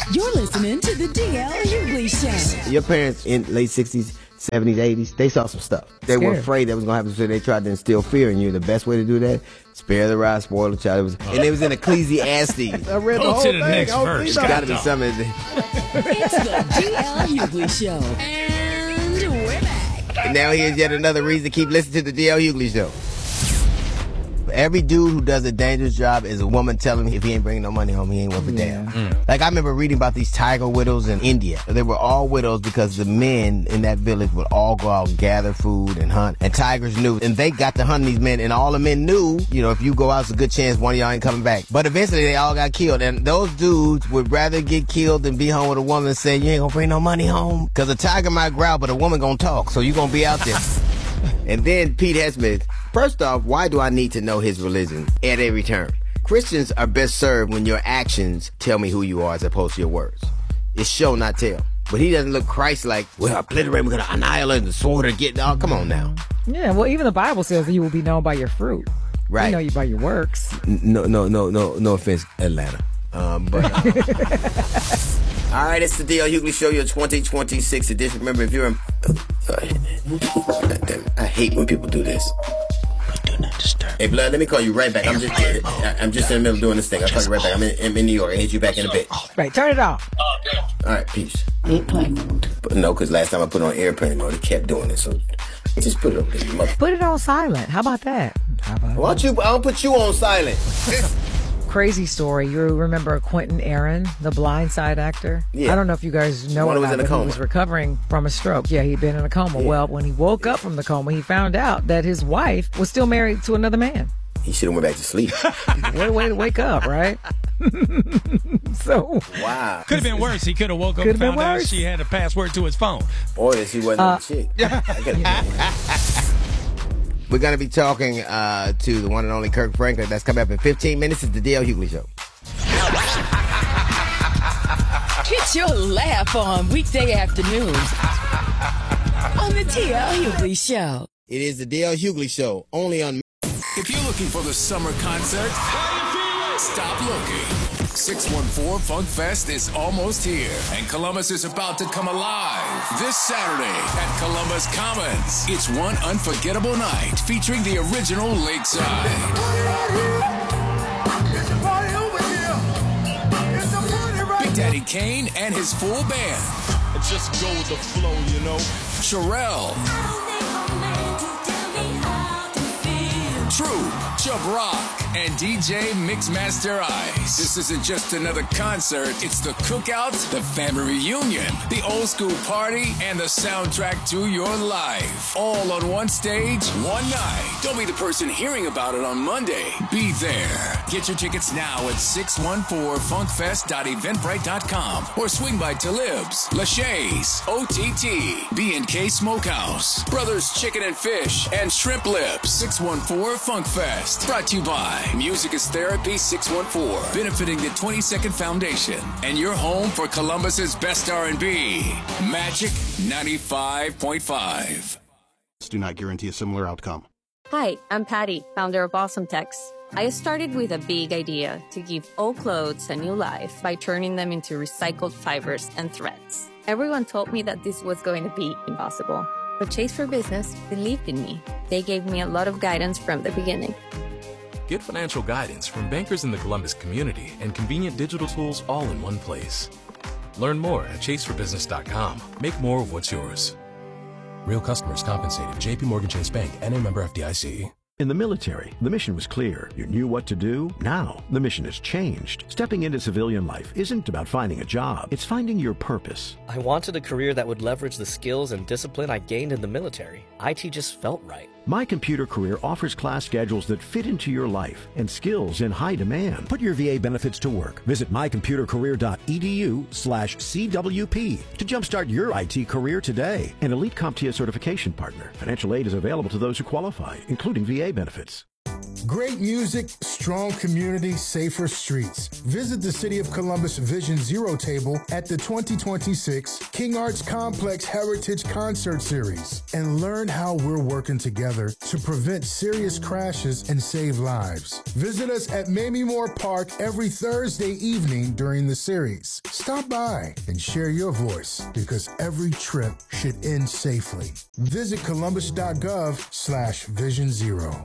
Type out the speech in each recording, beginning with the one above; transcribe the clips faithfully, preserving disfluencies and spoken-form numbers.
You're listening to the D L Hughley Show. Your parents in late sixties, seventies, eighties, they saw some stuff. They Scared. were afraid that was going to happen, so they tried to instill fear in you. The best way to do that, spare the rod, spoil the child. It was, and it was in Ecclesiastes. I read the Go whole to the thing. next I was verse. It's thinking got to about be something. It's the D L Hughley Show. And we're back. And now here's yet another reason to keep listening to the D L Hughley Show. Every dude who does a dangerous job is a woman telling him if he ain't bringing no money home, he ain't worth a damn. Mm. Like, I remember reading about these tiger widows in India. They were all widows because the men in that village would all go out and gather food and hunt. And tigers knew. And they got to hunt these men. And all the men knew, you know, if you go out, it's a good chance one of y'all ain't coming back. But eventually, they all got killed. And those dudes would rather get killed than be home with a woman and say, you ain't gonna bring no money home. Because a tiger might growl, but a woman gonna talk. So you gonna be out there. And then Pete Hesmith, first off, why do I need to know his religion at every turn? Christians are best served when your actions tell me who you are as opposed to your words. It's show, not tell. But he doesn't look Christ-like, well, obliterate, we're going to annihilate the sword or get... Oh, come on now. Yeah, well, even the Bible says that you will be known by your fruit. Right. We know you by your works. No, no, no, no, no offense, Atlanta. Um, but... Uh, all right, it's the D L Hughley Show, your twenty twenty-six edition. Remember, if you're in... Uh, I hate when people do this. Do not disturb. Hey, Blood, let me call you right back. I'm just I'm just in the middle of doing this thing. I'll call you right back. I'm in, I'm in New York. I'll hit you back in a bit. Right, turn it off. All right, peace. Airplane mode. But no, because last time I put it on airplane mode, it kept doing it. So just put it up there, mother. Put it on silent. How about that? How about Why don't you... I'll put you on silent. Crazy story. You remember Quentin Aaron, the Blind Side actor? Yeah. I don't know if you guys know One who about was in a him. coma. He was recovering from a stroke. Yeah, he'd been in a coma. Yeah. Well, when he woke up from the coma, he found out that his wife was still married to another man. He should have went back to sleep. What a way to wake up, right? So Wow. Could have been worse. He could have woke up Could've and been found out worse. she had a password to his phone. Or that she wasn't Uh, a chick. I gotta- We're going to be talking uh, to the one and only Kirk Franklin. That's coming up in fifteen minutes. It's the D L Hughley Show. Get your laugh on weekday afternoons on the D L Hughley Show. It is the D L Hughley Show, only on... If you're looking for the summer concert, stop looking. six one four Funk Fest is almost here, and Columbus is about to come alive. This Saturday at Columbus Commons, it's one unforgettable night featuring the original Lakeside. Big Daddy Kane and his full band. Just go with the flow, you know. Sherelle. True, Chubb Rock, and D J Mixmaster Ice. This isn't just another concert, it's the cookout, the family reunion, the old school party, and the soundtrack to your life. All on one stage, one night. Don't be the person hearing about it on Monday. Be there. Get your tickets now at six one four funkfest dot eventbrite dot com or swing by Talib's, Lachey's, O T T, B and K Smokehouse, Brothers Chicken and Fish, and Shrimp Lips. six one four Funk Fest. Brought to you by Music is Therapy six one four, benefiting the twenty-second Foundation, and your home for Columbus's best R and B. Magic ninety-five point five. Do not guarantee a similar outcome. Hi, I'm Patty, founder of Awesome Tex. I started with a big idea to give old clothes a new life by turning them into recycled fibers and threads. Everyone told me that this was going to be impossible, but Chase for Business believed in me. They gave me a lot of guidance from the beginning. Get financial guidance from bankers in the Columbus community and convenient digital tools all in one place. Learn more at chase for business dot com. Make more of what's yours. Real customers compensated. J P Morgan Chase Bank, N A member F D I C. In the military, the mission was clear. You knew what to do. Now, the mission has changed. Stepping into civilian life isn't about finding a job. It's finding your purpose. I wanted a career that would leverage the skills and discipline I gained in the military. I T just felt right. My Computer Career offers class schedules that fit into your life and skills in high demand. Put your V A benefits to work. Visit my computer career dot e d u slash C W P to jumpstart your I T career today. An elite CompTIA certification partner. Financial aid is available to those who qualify, including V A benefits. Great music, strong community, safer streets. Visit the City of Columbus Vision Zero table at the twenty twenty-six King Arts Complex Heritage Concert Series and learn how we're working together to prevent serious crashes and save lives. Visit us at Mamie Moore Park every Thursday evening during the series. Stop by and share your voice because every trip should end safely. Visit columbus.gov slash vision zero.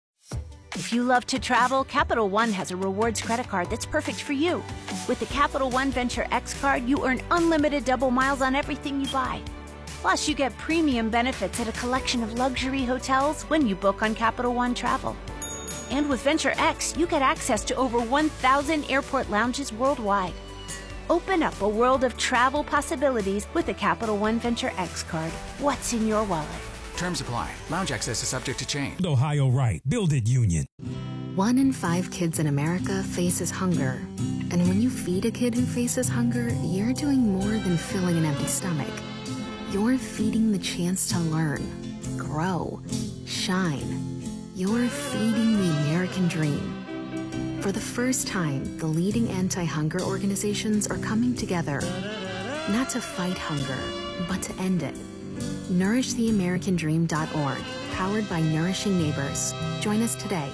If you love to travel, Capital One has a rewards credit card that's perfect for you. With the Capital One Venture X card, you earn unlimited double miles on everything you buy. Plus, you get premium benefits at a collection of luxury hotels when you book on Capital One Travel. And with Venture X, you get access to over one thousand airport lounges worldwide. Open up a world of travel possibilities with the Capital One Venture X card. What's in your wallet? Terms apply. Lounge access is subject to change. Ohio right. Build it, Union. One in five kids in America faces hunger. And when you feed a kid who faces hunger, you're doing more than filling an empty stomach. You're feeding the chance to learn, grow, shine. You're feeding the American dream. For the first time, the leading anti-hunger organizations are coming together, not to fight hunger, but to end it. nourish the american dream dot org, powered by Nourishing Neighbors. Join us today.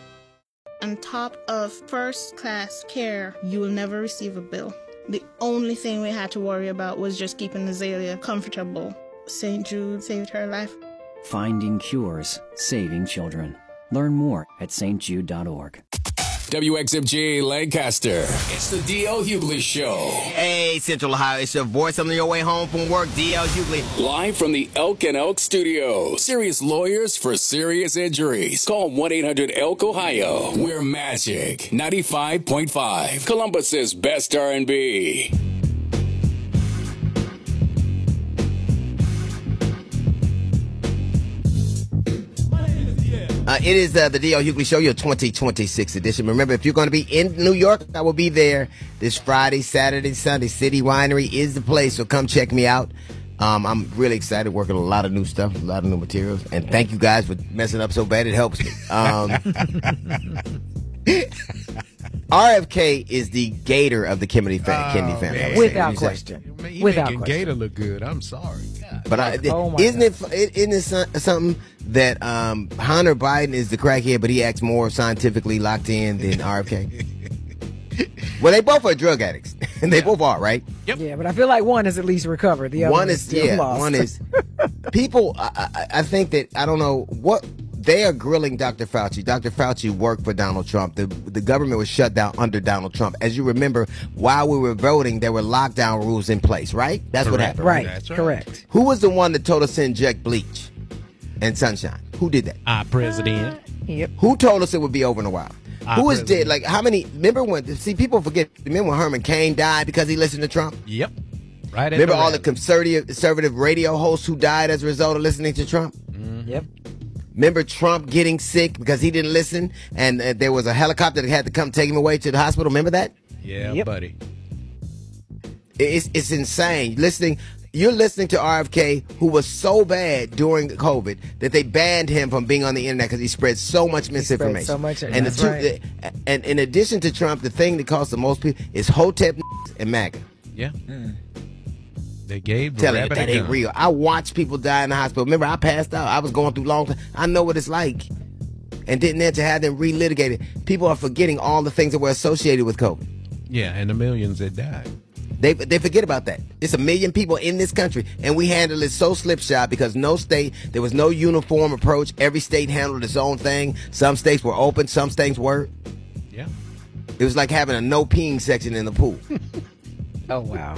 On top of first-class care, you will never receive a bill. The only thing we had to worry about was just keeping Azalea comfortable. Saint Jude saved her life. Finding cures, saving children. Learn more at S T Jude dot org. W X M G Lancaster. It's the D L Hughley Show. Hey, Central Ohio, it's your voice on your way home from work, D L Hughley. Live from the Elk and Elk Studios. Serious lawyers for serious injuries. Call one eight hundred elk ohio. We're Magic ninety-five point five. Columbus's best R and B. Uh, it is uh, the D L Hughley Show, your twenty twenty-six edition. Remember, if you're going to be in New York, I will be there this Friday, Saturday, Sunday. City Winery is the place, so come check me out. Um, I'm really excited, working on a lot of new stuff, a lot of new materials. And thank you guys for messing up so bad, it helps me. Um, R F K is the Gator of the Kennedy, fa- oh, Kennedy family. Without question. Man, you Without making question. Gator look good. I'm sorry. God. But I, Oh, isn't God. it isn't it so- something that um, Hunter Biden is the crackhead, but he acts more scientifically locked in than R F K? Well, they both are drug addicts, and they both are, right? Yep. Yeah, but I feel like one is at least recovered. The other One is is still yeah, lost. one is people. I, I, I think that I don't know what they are grilling Doctor Fauci. Doctor Fauci worked for Donald Trump. The the government was shut down under Donald Trump. As you remember, while we were voting, there were lockdown rules in place, right? That's what happened. Right, That's right. correct. Who was the one that told us to inject bleach and sunshine? Who did that? Our president. Yep. Who told us it would be over in a while? Our Who is president. dead? Like, how many? Remember when? See, people forget. Remember when Herman Cain died because he listened to Trump? Yep. Right. at Remember the all the rally. conservative, conservative radio hosts who died as a result of listening to Trump? Yep. Remember Trump getting sick because he didn't listen, and uh, there was a helicopter that had to come take him away to the hospital. Remember that? Yeah, Yep. buddy. It's it's insane. Listening, you're listening to R F K, who was so bad during COVID that they banned him from being on the internet because he spread so much misinformation. so much- and that's the two, right. the, and in addition to Trump, the thing that costs the most people is Hotep and MAGA. Yeah. They gave the Telling you rabbit that a ain't gun. real. I watched people die in the hospital. Remember, I passed out. I was going through long. I know what it's like, and didn't have to have them relitigated. People are forgetting all the things that were associated with COVID. Yeah, and the millions that died. They they forget about that. It's a million people in this country, and we handled it so slipshod because no state, there was no uniform approach. Every state handled its own thing. Some states were open, some states were. Yeah. It was like having a no peeing section in the pool. Oh, wow.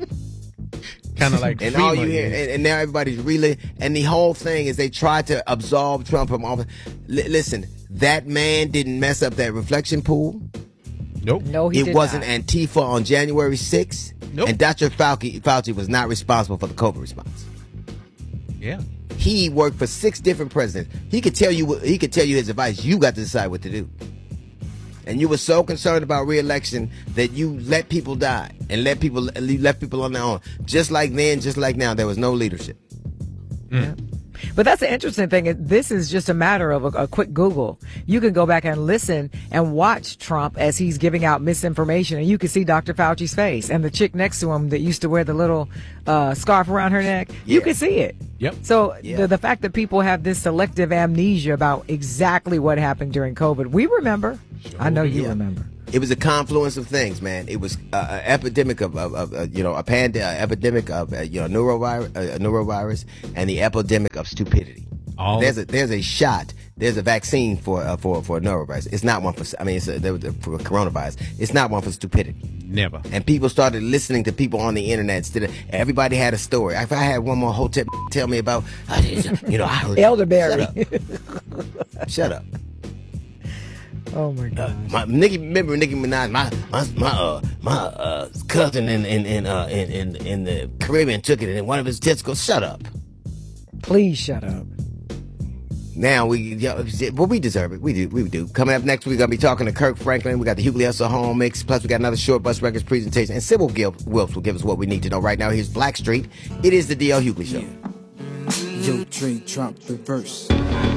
Kind of like And all FEMA you hear, is. and, and now everybody's really, and the whole thing is they tried to absolve Trump from office. L- listen, that man didn't mess up that reflection pool. Nope. No, he It did wasn't not. Antifa on January sixth. Nope. And Doctor Fauci, Fauci was not responsible for the COVID response. Yeah. He worked for six different presidents. He could tell you what, he could tell you his advice. You got to decide what to do. And you were so concerned about re-election that you let people die and let people you left people on their own. Just like then, just like now, there was no leadership. Mm. But that's the interesting thing. This is just a matter of a, a quick Google. You can go back and listen and watch Trump as he's giving out misinformation, and you can see Doctor Fauci's face and the chick next to him that used to wear the little uh, scarf around her neck. Yeah. You can see it. Yep. So Yeah. the, the fact that people have this selective amnesia about exactly what happened during COVID, we remember. Sure. I know you Yeah. remember. It was a confluence of things, man. It was uh, an epidemic of, of, of uh, you know, a pand- uh, epidemic of, uh, you know, neurovirus, uh, neurovirus, and the epidemic of stupidity. All there's a there's a shot. There's a vaccine for uh, for for neurovirus. It's not one for. I mean, it's a, there was a, for coronavirus. It's not one for stupidity. Never. And people started listening to people on the internet instead of everybody had a story. If I had one more hotel tell me about, uh, you know, I heard, elderberry. Shut up. Shut up. Oh my God! Uh, my Nicki, remember Nicki Minaj? My my my uh, my uh, cousin in in in, uh, in in in the Caribbean took it, and one of his testicles. Shut up! Please shut up. Now we, yeah, well, we deserve it. We do, we do. Coming up next, we're gonna be talking to Kirk Franklin. We got the Hughley Hustle Home Mix. Plus, we got another Short Bus Records presentation, and Sybil Gil- Wilkes will give us what we need to know right now. Here's Black Street. It is the D L Hughley Show. Yo, Dre dropped the verse.